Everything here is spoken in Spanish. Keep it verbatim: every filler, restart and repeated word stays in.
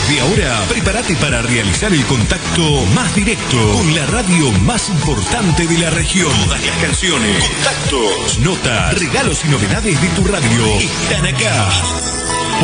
Desde ahora, prepárate para realizar el contacto más directo con la radio más importante de la región. Todas las canciones, contactos, notas, regalos y novedades de tu radio están acá.